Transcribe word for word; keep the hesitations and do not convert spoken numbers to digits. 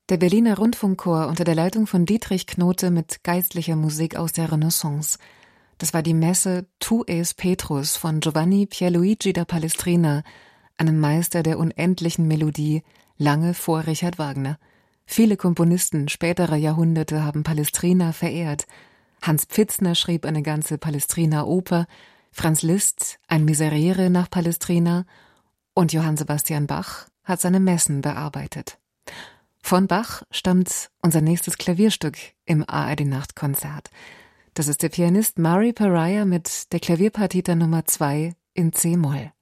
Der Berliner Rundfunkchor unter der Leitung von Dietrich Knote mit geistlicher Musik aus der Renaissance. Das war die Messe Tu es Petrus von Giovanni Pierluigi da Palestrina, einem Meister der unendlichen Melodie, lange vor Richard Wagner. Viele Komponisten späterer Jahrhunderte haben Palestrina verehrt. Hans Pfitzner schrieb eine ganze Palestrina-Oper, Franz Liszt ein Miserere nach Palestrina und Johann Sebastian Bach hat seine Messen bearbeitet. Von Bach stammt unser nächstes Klavierstück im A R D-Nachtkonzert. Das ist der Pianist Mari Pariah mit der Klavierpartita Nummer zwei in C-Moll.